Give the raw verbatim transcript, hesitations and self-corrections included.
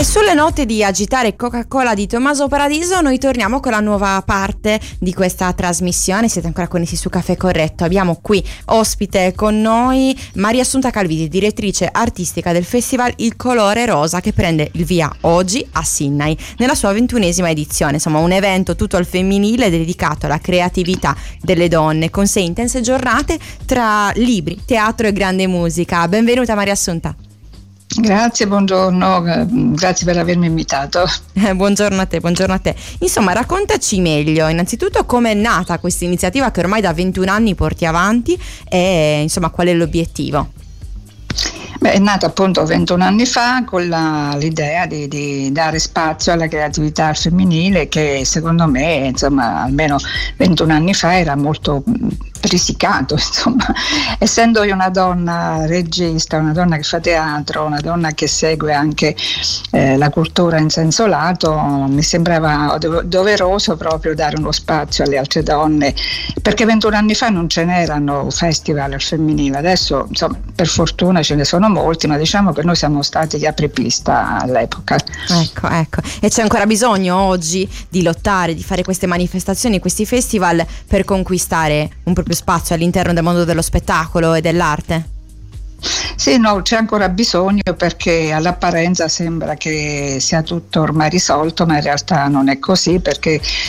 E sulle note di Agitare Coca-Cola di Tommaso Paradiso noi torniamo con la nuova parte di questa trasmissione. Siete ancora connessi su Caffè Corretto. Abbiamo qui ospite con noi Maria Assunta Calviti, direttrice artistica del festival Il Colore Rosa, che prende il via oggi a Sydney nella sua ventunesima edizione. Insomma, un evento tutto al femminile dedicato alla creatività delle donne, con sei intense giornate tra libri, teatro e grande musica. Benvenuta Maria Assunta. Grazie, buongiorno, grazie per avermi invitato. Eh, buongiorno a te, buongiorno a te. Insomma, raccontaci meglio, innanzitutto come è nata questa iniziativa che ormai da ventuno anni porti avanti e insomma qual è l'obiettivo? Beh, è nata appunto ventuno anni fa con la, l'idea di, di dare spazio alla creatività femminile, che secondo me, insomma, almeno ventuno anni fa era molto risicato, insomma. Essendo io una donna regista, una donna che fa teatro, una donna che segue anche eh, la cultura in senso lato, mi sembrava doveroso proprio dare uno spazio alle altre donne, perché ventuno anni fa non ce n'erano festival al femminile. Adesso, insomma, per fortuna ce ne sono molti, ma diciamo che noi siamo stati gli apripista all'epoca. Ecco, ecco. E c'è ancora bisogno oggi di lottare, di fare queste manifestazioni, questi festival per conquistare un proprio spazio all'interno del mondo dello spettacolo e dell'arte? Sì, no, c'è ancora bisogno, perché all'apparenza sembra che sia tutto ormai risolto, ma in realtà non è così, perché